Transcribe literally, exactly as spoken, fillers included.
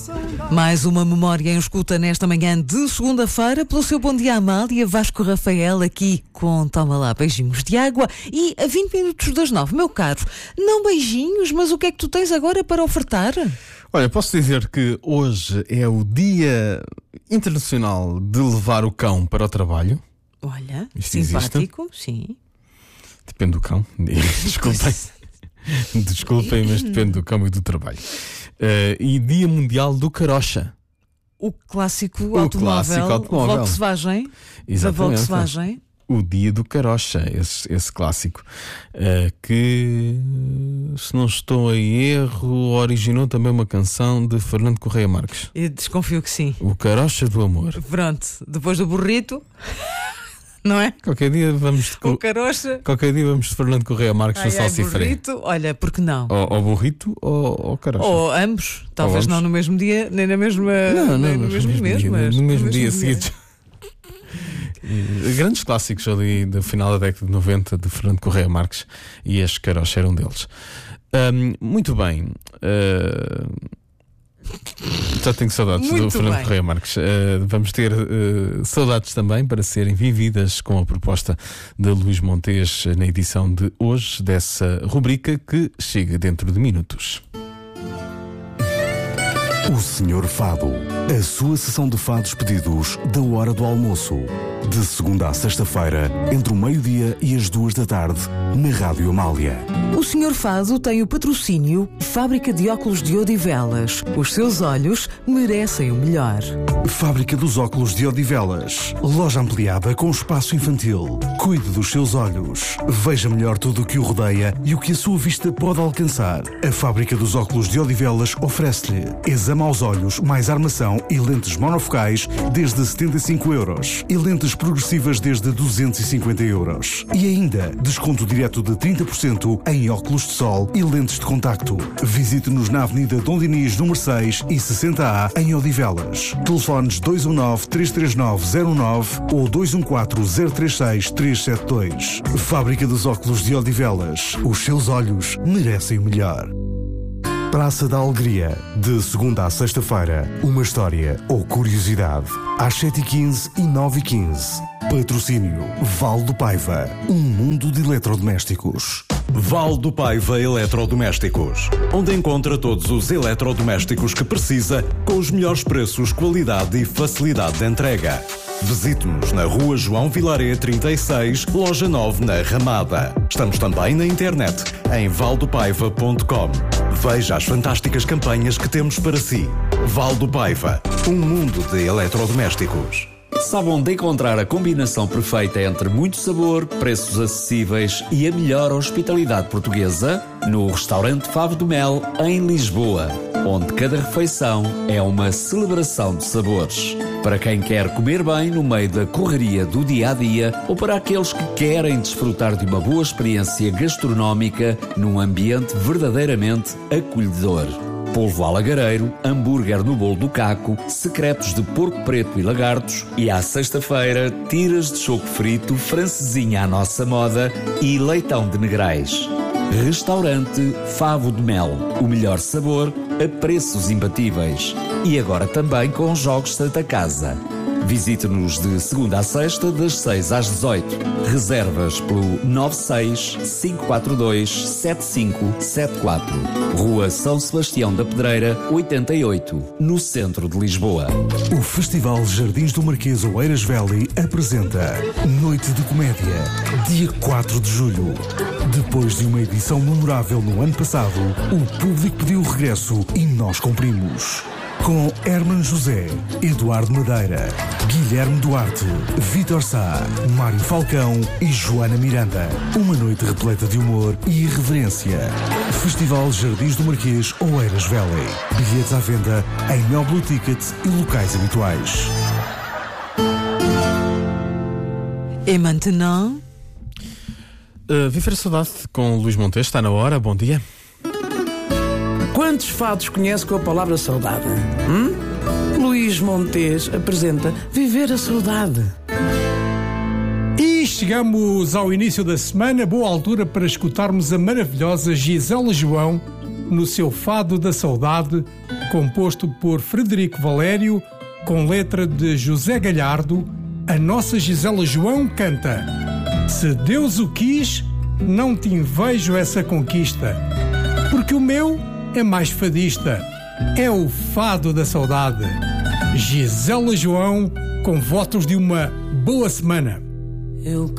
Mais uma memória em escuta nesta manhã de segunda-feira pelo seu Bom Dia Amália, Vasco Rafael aqui com Toma Lá Beijinhos de Água e a vinte minutos das nove. Meu caro, não beijinhos, mas o que é que tu tens agora para ofertar? Olha, posso dizer que hoje é o Dia Internacional de levar o cão para o trabalho. Olha, Isto simpático, existe? sim. Depende do cão. Desculpem. Desculpem, mas depende do cão e do trabalho. Uh, e Dia Mundial do Carocha. O clássico O automóvel, clássico automóvel. Volkswagen. Exatamente. Da Volkswagen. O Dia do Carocha, esse, esse clássico, uh, que, se não estou em erro, originou também uma canção de Fernando Correia Marques. Eu desconfio que sim. O Carocha do Amor. Pronto, depois do burrito, não é? Qualquer dia vamos de, O carocha. qualquer dia vamos de Fernando Correia Marques no Salsifré. Burrito, olha, porque não? Ou, ou burrito ou, ou carocha. Ou ambos, talvez Ou não ambos. no mesmo dia, nem na mesma. Não, não, nem no no mesmo mesmo mês, dia, mas no mesmo dia dia. seguidos. E grandes clássicos ali do final da década de noventa de Fernando Correia Marques, e este Carocha era um deles. Um, muito bem. Uh, já tenho saudades Muito do Fernando bem. Correia Marques. Uh, vamos ter uh, saudades também para serem vividas com a proposta de Luís Montes na edição de hoje dessa rubrica que chega dentro de minutos. O Senhor Fado, a sua sessão de fados pedidos da hora do almoço. De segunda à sexta-feira, entre o meio-dia e as duas da tarde, na Rádio Amália. O senhor Fado tem o patrocínio Fábrica de Óculos de Odivelas. Os seus olhos merecem o melhor. Fábrica dos Óculos de Odivelas. Loja ampliada com espaço infantil. Cuide dos seus olhos. Veja melhor tudo o que o rodeia e o que a sua vista pode alcançar. A Fábrica dos Óculos de Odivelas oferece-lhe exame aos olhos, mais armação e lentes monofocais desde setenta e cinco euros. E lentes progressivas desde duzentos e cinquenta euros. E ainda, desconto direto de trinta por cento em óculos de sol e lentes de contacto. Visite-nos na Avenida Dom Dinis, número seis e sessenta A, em Odivelas. Telefones dois um nove, três três nove, zero nove ou dois um quatro, zero três seis, três sete dois. Fábrica dos Óculos de Odivelas. Os seus olhos merecem o melhor. Praça da Alegria, de segunda à sexta-feira, uma história ou curiosidade, às sete e quinze e nove e quinze. Patrocínio Val do Paiva, um mundo de eletrodomésticos. Val do Paiva Eletrodomésticos, onde encontra todos os eletrodomésticos que precisa, com os melhores preços, qualidade e facilidade de entrega. Visite-nos na Rua João Vilaré trinta e seis, Loja nove, na Ramada. Estamos também na internet, em valdopaiva ponto com. Veja as fantásticas campanhas que temos para si. Val do Paiva, um mundo de eletrodomésticos. Sabe onde encontrar a combinação perfeita entre muito sabor, preços acessíveis e a melhor hospitalidade portuguesa? No restaurante Favo do Mel, em Lisboa, onde cada refeição é uma celebração de sabores. Para quem quer comer bem no meio da correria do dia-a-dia ou para aqueles que querem desfrutar de uma boa experiência gastronómica num ambiente verdadeiramente acolhedor. Polvo alagareiro, hambúrguer no bolo do caco, secretos de porco preto e lagartos e à sexta-feira, tiras de choco frito, francesinha à nossa moda e leitão de negrais. Restaurante Favo de Mel, o melhor sabor a preços imbatíveis. E agora também com jogos Santa Casa. Visite-nos de segunda a sexta, das seis às dezoito. Reservas pelo nove seis, cinco quatro dois, sete cinco sete quatro. Rua São Sebastião da Pedreira, oitenta e oito, no centro de Lisboa. O Festival Jardins do Marquês Oeiras Valley apresenta Noite de Comédia, dia quatro de julho. Depois de uma edição memorável no ano passado, o público pediu o regresso e nós cumprimos. Com Herman José, Eduardo Madeira, Guilherme Duarte, Vítor Sá, Mário Falcão e Joana Miranda. Uma noite repleta de humor e irreverência. Festival Jardins do Marquês Oeiras Valley. Bilhetes à venda em Mel Blue Ticket e locais habituais. E maintenant? Uh, Viver a Saudade com Luís Montes, está na hora, bom dia. Quantos fados conhece com a palavra saudade? Hum? Luís Montes apresenta Viver a Saudade. E chegamos ao início da semana, boa altura para escutarmos a maravilhosa Gisela João no seu Fado da Saudade, composto por Frederico Valério, com letra de José Galhardo, a nossa Gisela João canta: se Deus o quis, não te invejo essa conquista, porque o meu é mais fadista, é o fado da saudade. Gisela João, com votos de uma boa semana. Eu